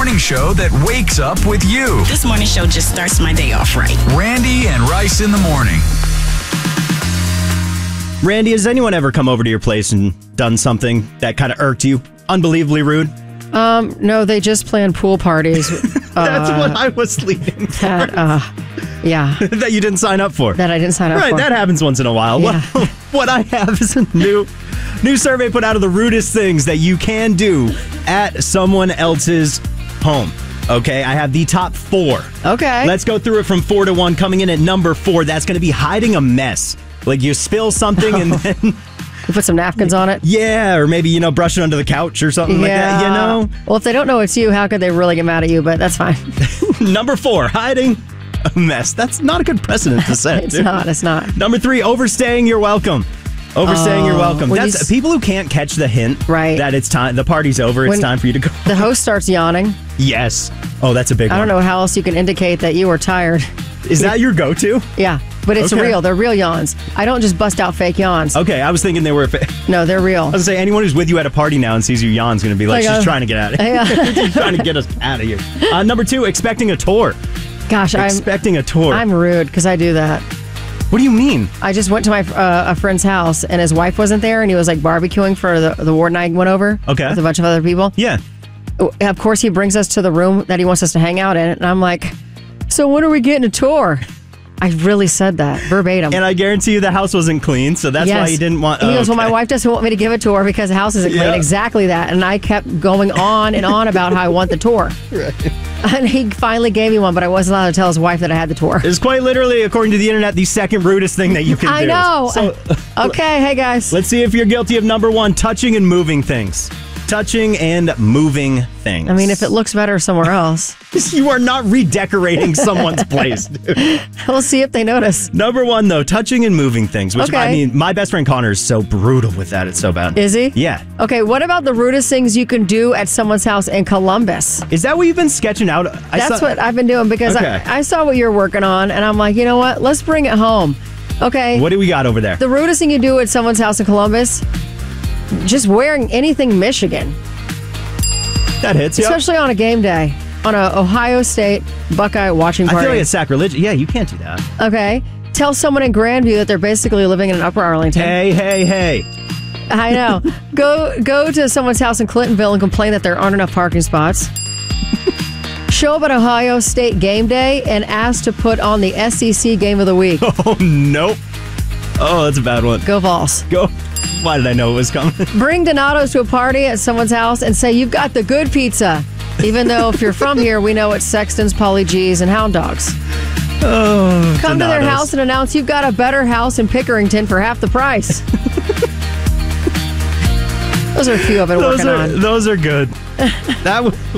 morning show that wakes up with you. This morning show just starts my day off right. Randy and Rice in the morning. Randy, has anyone ever come over to your place and done something that kind of irked you? Unbelievably rude? No, they just planned pool parties. That's what I was leading for. Yeah. That you didn't sign up for. That I didn't sign up for. Right, that happens once in a while. Yeah. Well, what I have is a new survey put out of the rudest things that you can do at someone else's home. Okay, I have the top 4. Okay. Let's go through it from 4 to 1. Coming in at number 4, that's going to be hiding a mess. Like you spill something and then... You put some napkins on it? Yeah, or maybe, brush it under the couch or something like that, Well, if they don't know it's you, how could they really get mad at you? But that's fine. Number 4, hiding a mess. That's not a good precedent to set. It's not. Number 3, overstaying your welcome. Overstaying your welcome. That's people who can't catch the hint that it's time, the party's over, it's time for you to go. The host starts yawning. Yes. Oh, that's a big one. I don't know how else you can indicate that you are tired. Is that your go-to? Yeah, but it's real. They're real yawns. I don't just bust out fake yawns. Okay, I was thinking they were fake. No, they're real. I was going to say, anyone who's with you at a party now and sees you yawn is going to be like, she's trying to get out of here. She's trying to get us out of here. Number 2, expecting a tour. Gosh, expecting a tour. I'm rude because I do that. What do you mean? I just went to my a friend's house and his wife wasn't there and he was like barbecuing for the ward and I went over with a bunch of other people. Yeah. Of course, he brings us to the room that he wants us to hang out in. And I'm like, so when are we getting a tour? I really said that verbatim. And I guarantee you the house wasn't clean, so that's why you didn't want... He goes, well, my wife doesn't want me to give a tour because the house isn't clean. Exactly that. And I kept going on and on about how I want the tour. Right. And he finally gave me one, but I wasn't allowed to tell his wife that I had the tour. It's quite literally, according to the internet, the second rudest thing that you can do. I know. So, okay, hey guys. Let's see if you're guilty of number 1, touching and moving things. Touching and moving things. I mean, if it looks better somewhere else. You are not redecorating someone's place, dude. We'll see if they notice. Number 1, though, touching and moving things. Which, I mean, my best friend Connor is so brutal with that. It's so bad. Is he? Yeah. Okay, what about the rudest things you can do at someone's house in Columbus? Is that what you've been sketching out? That's what I've been doing because I saw what you're working on, and I'm like, you know what? Let's bring it home. Okay. What do we got over there? The rudest thing you do at someone's house in Columbus, just wearing anything Michigan. That hits, especially on a game day, on a Ohio State Buckeye watching party. I feel like it's sacrilegious. Yeah, you can't do that. Okay. Tell someone in Grandview that they're basically living in Upper Arlington. Hey. I know. Go to someone's house in Clintonville and complain that there aren't enough parking spots. Show up at Ohio State game day and ask to put on the SEC game of the week. Oh, nope. Oh, that's a bad one. Go Vols. Go. Why did I know it was coming? Bring Donato's to a party at someone's house and say, you've got the good pizza. Even though if you're from here, we know it's Sexton's, Pauly G's, and Hound Dogs. Oh, Come to their house and announce you've got a better house in Pickerington for half the price. Those are a few I've been working on. Those are good. That